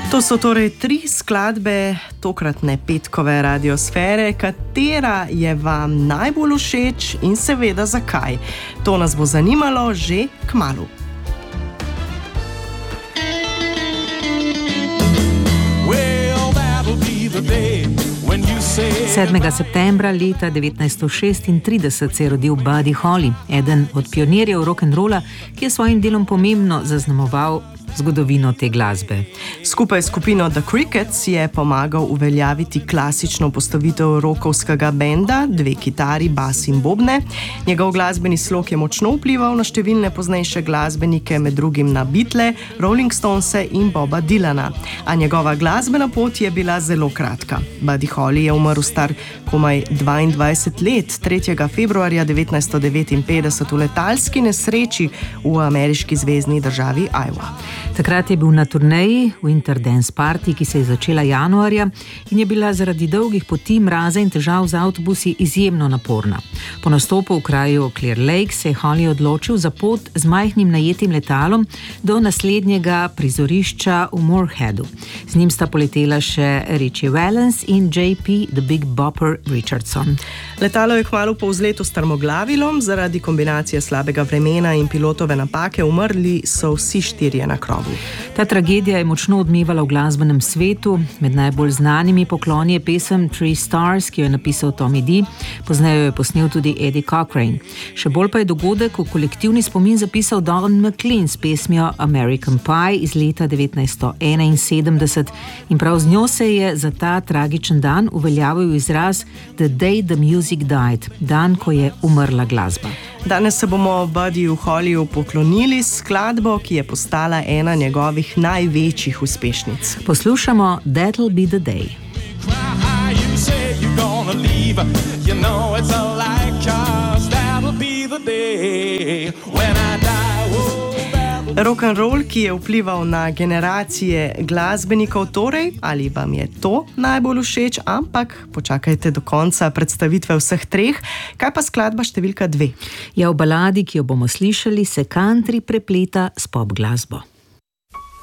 To so torej 3 skladbe tokratne petkove radiosfere, katera je vam najbolj všeč in seveda zakaj. To nas bo zanimalo že kmalu. Well, that'll be the day when you say 7. septembra leta 1936 se je rodil Buddy Holly, eden od pionirjev rock'n'rolla, ki je svojim delom pomembno zaznamoval zgodovino te glasbe. Skupaj s skupino The Crickets je pomagal uveljaviti klasično postavitev rockovskega benda, 2 kitari, bas in bobne. Njegov glasbeni slog je močno vplival na številne poznejše glasbenike, med drugim na Beatle, Rolling Stonese in Boba Dylana. A njegova glasbena pot je bila zelo kratka. Buddy Holly je umrl star komaj 22 let, 3. februarja 1959 v letalski nesreči v ameriški zvezni državi Iowa. Takrat je bil na turneji Winter Dance Party, ki se je začela januarja in je bila zaradi dolgih poti, mraza in težav z avtobusi izjemno naporna. Po nastopu v kraju Clear Lake se je Holly odločil za pot z majhnim najetim letalom do naslednjega prizorišča v Moorheadu. Z njim sta poletela še Ritchie Valens in J.P. The Big Bopper Richardson. Letalo je kmalu po vzletu strmoglavilo, zaradi kombinacije slabega vremena in pilotove napake umrli so vsi 4 na krovu. Ta tragedija je močno odmevala v glasbenem svetu. Med najbolj znanimi pokloni je pesem Three Stars, ki jo je napisal Tommy D. Pozneje jo je posnel tudi Eddie Cochrane. Še bolj pa je dogodek v kolektivni spomin zapisal Don McLean s pesmijo American Pie iz leta 1971 in prav z njo se je za ta tragičen dan uveljavil izraz The Day the Music Died, dan, ko je umrla glasba. Danes se bomo Buddyju Hollyju poklonili s skladbo, ki je postala ena njegovih največjih uspešnic. Poslušamo That'll Be the Day. cry, you say you're gonna leave. You know it's a lie, 'cause that'll be the day when I die. Oh, Rock'n'roll, ki je vplival na generacije glasbenikov, torej, ali vam je to najbolj všeč, ampak počakajte do konca predstavitve vseh 3. Kaj pa skladba številka 2? Ja, v baladi, ki jo bomo slišali, se country prepleta s pop glasbo.